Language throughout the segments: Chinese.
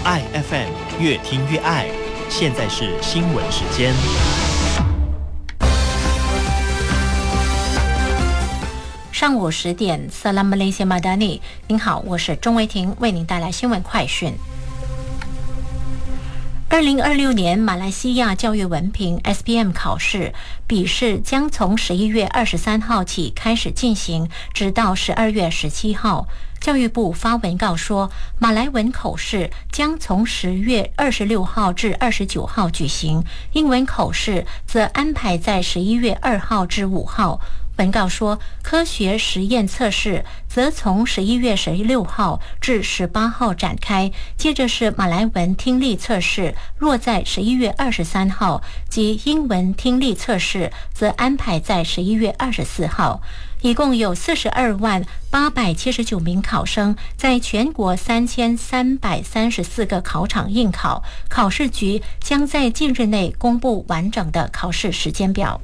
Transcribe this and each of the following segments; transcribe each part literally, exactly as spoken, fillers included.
爱 F M， 越听越爱。现在是新闻时间。 上午十点 Salam Malaysia Madani， 您好，我是钟维婷，为您带来新闻快讯。二零二六年马来西亚教育文凭 S B M 考试笔试将从十一月二十三号起开始进行，直到十二月十七号。教育部发文告说，马来文口试将从十月二十六号至二十九号举行，英文口试则安排在十一月二号至五号。文告说，科学实验测试则从十一月十六号至十八号展开，接着是马来文听力测试，落在十一月二十三号，及英文听力测试则安排在十一月二十四号。一共有四十二万八百七十九名考生在全国三千三百三十四个考场应考，考试局将在近日内公布完整的考试时间表。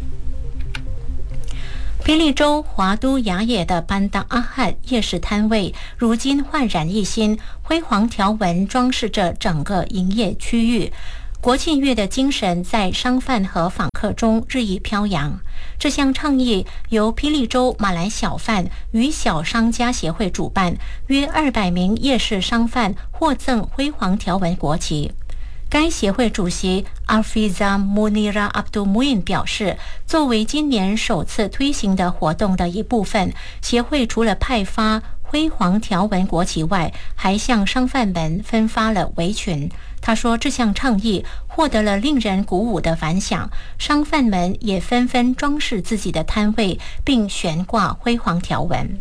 霹雳州华都雅野的班达阿汉夜市摊位如今焕然一新，辉煌条纹装饰着整个营业区域。国庆月的精神在商贩和访客中日益飘扬。这项倡议由霹雳州马来小贩与小商家协会主办，约二百名夜市商贩获赠辉煌条纹国旗。该协会主席 Afiza Munira Abdul Muin 表示，作为今年首次推行的活动的一部分，协会除了派发辉煌条纹国旗外，还向商贩们分发了围裙。他说，这项倡议获得了令人鼓舞的反响，商贩们也纷纷装饰自己的摊位，并悬挂辉煌条纹。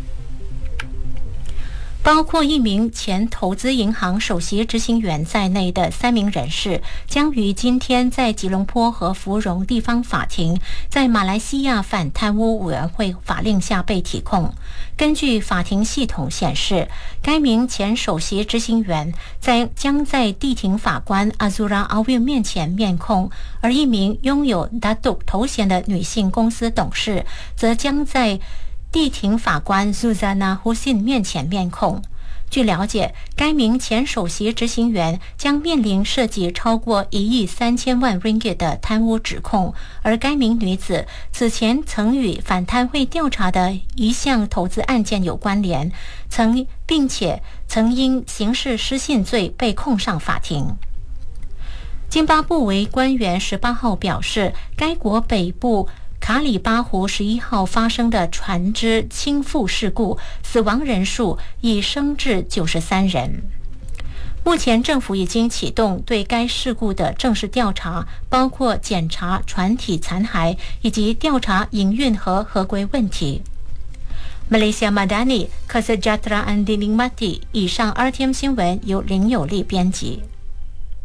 包括一名前投资银行首席执行员在内的三名人士，将于今天在吉隆坡和芙蓉地方法庭在马来西亚反贪污委员会法令下被提控。根据法庭系统显示，该名前首席执行员在将在地庭法官 Azura Awil 面前面控，而一名拥有 Datuk 头衔的女性公司董事则将在地庭法官 Zuzana Hussein 面前面控。据了解，该名前首席执行员将面临涉及超过一亿三千万 ringgit 的贪污指控，而该名女子此前曾与反贪会调查的一项投资案件有关联，曾并且曾因刑事失信罪被控上法庭。津巴布韦官员十八号表示，该国北部卡里巴湖十一号发生的船只倾覆事故，死亡人数已升至九十三人。目前政府已经启动对该事故的正式调查，包括检查船体残骸以及调查营运和合规问题。Malaysia Madani, Kesejahteraan dinikmati。以上 R T M 新闻由林有利编辑。